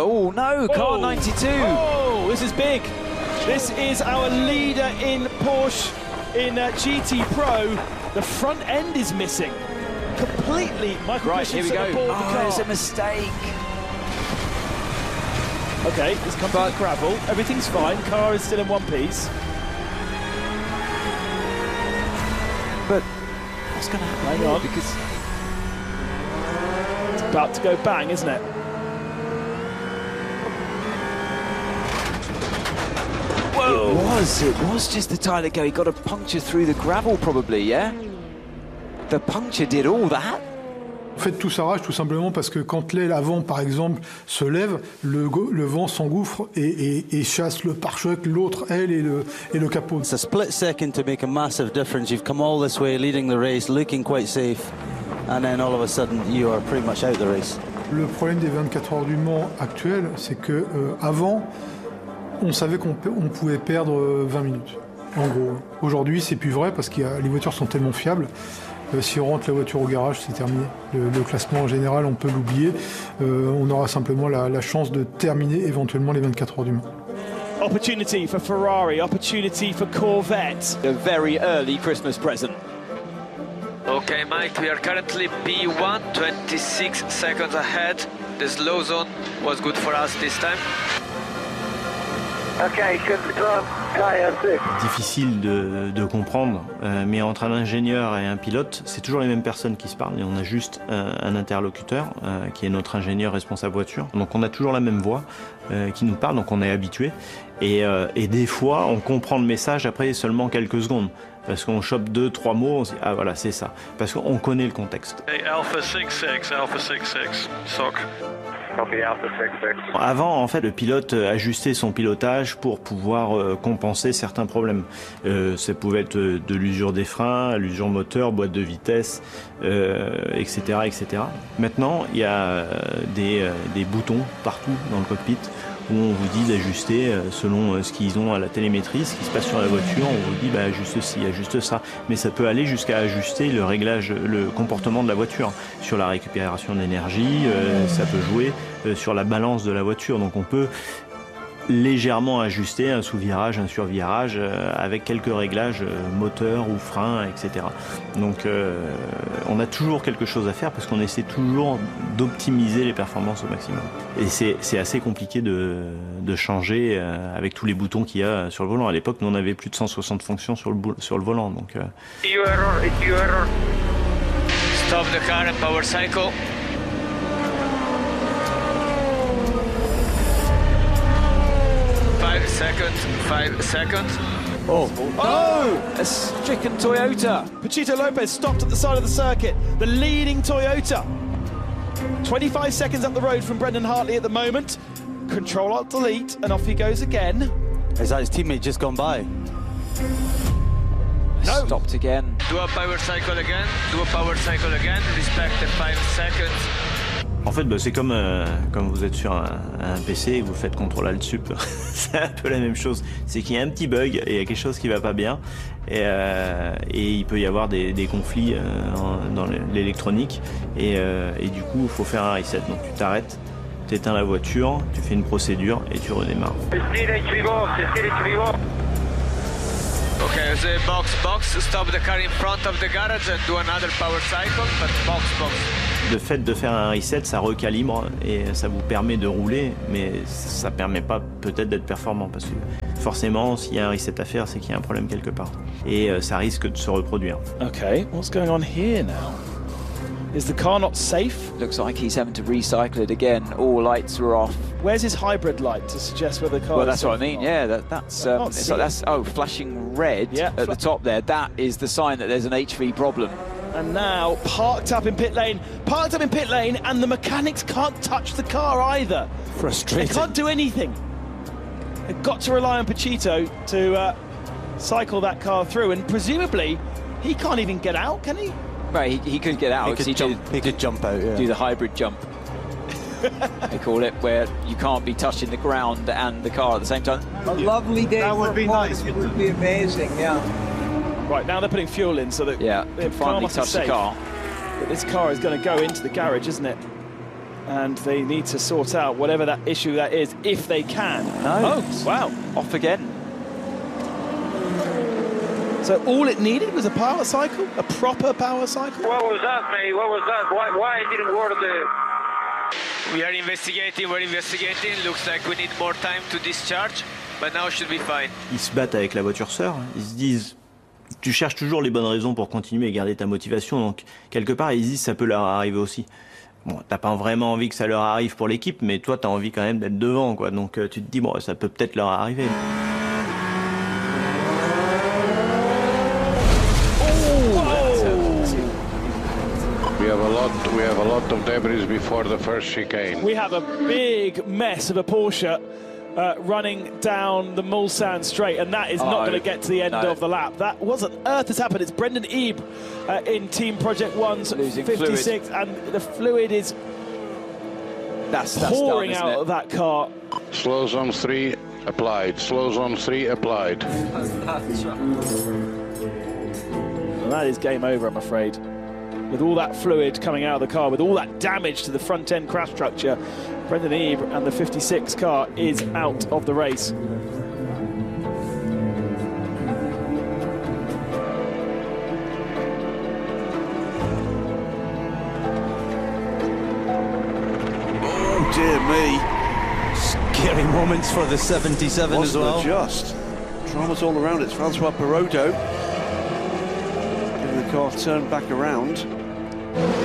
Oh no, car 92. Oh, this is big. This is our leader in Porsche in GT Pro. The front end is missing completely. Michael Right, here we go. aboard the car. There's a mistake. Okay, he's come back to gravel. Everything's fine. Car is still in one piece. But what's going to happen? Hang on. Because it's about to go bang, isn't it? it was just the time ago. He got a puncture through the gravel, probably, yeah? The puncture did all that. En fait, tout s'arrache tout simplement parce que quand l'aile avant, par exemple, se lève, le vent s'engouffre et chasse le pare-choc, l'autre aile et le capot. It's a split second to make a massive difference. You've come all this way, leading the race, looking quite safe, and then all of a sudden you are pretty much out the race. Le problème des 24 heures du Mans actuelles, c'est que avant, on savait qu'on pouvait perdre 20 minutes. En gros, aujourd'hui, c'est plus vrai parce que les voitures sont tellement fiables. Si on rentre la voiture au garage, c'est terminé. Le classement en général, on peut l'oublier. On aura simplement la chance de terminer éventuellement les 24 heures du Mans. Opportunity for Ferrari, opportunity for Corvette. A very early Christmas present. Okay, Mike, we are currently P1, 26 seconds ahead. The slow zone was good for us this time. Okay, confirm, tire 6. Difficile de comprendre, mais entre un ingénieur et un pilote, c'est toujours les mêmes personnes qui se parlent et on a juste un interlocuteur qui est notre ingénieur responsable voiture. Donc on a toujours la même voix qui nous parle, donc on est habitué. Et des fois, on comprend le message après seulement quelques secondes. Parce qu'on chope 2-3 mots, on se dit ah voilà, c'est ça. Parce qu'on connaît le contexte. Hey, Alpha 66, SOC. Copy, Alpha 66. Avant, en fait, le pilote ajustait son pilotage pour pouvoir compenser certains problèmes. Ça pouvait être de l'usure des freins, l'usure moteur, boîte de vitesse, etc., etc. Maintenant, il y a des boutons partout dans le cockpit où on vous dit d'ajuster selon ce qu'ils ont à la télémétrie, ce qui se passe sur la voiture. On vous dit bah, ajuste ci, ajuste ça. Mais ça peut aller jusqu'à ajuster le réglage, le comportement de la voiture. Sur la récupération d'énergie, ça peut jouer sur la balance de la voiture. Donc on peut légèrement ajuster un sous-virage, un sur-virage avec quelques réglages moteur ou frein, etc. Donc on a toujours quelque chose à faire parce qu'on essaie toujours d'optimiser les performances au maximum. Et c'est assez compliqué de changer avec tous les boutons qu'il y a sur le volant. À l'époque, nous on avait plus de 160 fonctions sur le volant. Donc, It's your error. Stop the car and power cycle. Five seconds. Oh, A stricken Toyota. Pachito Lopez stopped at the side of the circuit. The leading Toyota. 25 seconds up the road from Brendan Hartley at the moment. Control Alt Delete, and off he goes again. Is that his teammate just gone by? No. Stopped again. Do a power cycle again. Do a power cycle again. Respect the 5 seconds. En fait, bah, c'est comme vous êtes sur un PC et que vous faites Ctrl-Alt-Sup. C'est un peu la même chose. C'est qu'il y a un petit bug et il y a quelque chose qui va pas bien. Et il peut y avoir des conflits dans l'électronique. Et du coup, il faut faire un reset. Donc tu t'arrêtes, tu éteins la voiture, tu fais une procédure et tu redémarres. Okay, the box, stop the car in front of the garage and do another power cycle, but box. Le fait de faire un reset, ça recalibre et ça vous permet de rouler, mais ça permet pas peut-être d'être performant parce que forcément, s'il y a un reset à faire, c'est qu'il y a un problème quelque part. Et ça risque de se reproduire. Okay, what's going on here now? Is the car not safe? Looks like he's having to recycle it again. All lights are off. Where's his hybrid light to suggest whether the car Well, is that's safe what I mean. or not? Yeah, that's flashing red Yeah, at the top there. That is the sign that there's an HV problem. And now parked up in pit lane, and the mechanics can't touch the car either. Frustrating. They can't do anything. They've got to rely on Pachito to cycle that car through, and presumably he can't even get out, can he? Right, he could get out. He could jump out, yeah. Do the hybrid jump. They call it, where you can't be touching the ground and the car at the same time. A lovely day. That would be nice. It would be amazing, yeah. Right, now they're putting fuel in so that Yeah, the car finally must be touch the safe. car. But this car is going to go into the garage, isn't it? and they need to sort out whatever that issue that is, if they can. No. Oh, wow. Off again. So all it needed was a power cycle, a proper power cycle? What was that, mate? What was that? Why it didn't work We are investigating, we're investigating. Looks like we need more time to discharge, but now should be fine. Ils se battent avec la voiture sœur, ils se disent, tu cherches toujours les bonnes raisons pour continuer et garder ta motivation, donc quelque part ils disent ça peut leur arriver aussi. Bon, t'as pas vraiment envie que ça leur arrive pour l'équipe, mais toi t'as envie quand même d'être devant, quoi. Donc tu te dis bon, ça peut peut-être leur arriver. We have a lot of debris before the first chicane. We have a big mess of a Porsche running down the Mulsanne straight, and that is not going to get to the end of the lap. What on earth has happened? It's Brendan Ebe in Team Project One's losing 56, fluid. and the fluid is that's pouring done, out of that car. Slow zone 3 applied. Slow zone 3 applied. And that is game over, I'm afraid. With all that fluid coming out of the car, with all that damage to the front-end crash structure, Brendan Ebe and the 56 car is out of the race. Oh dear me. Scary moments for the 77 as well. Just. Dramas all around it. Francois Perrodo. Giving the car turn back around.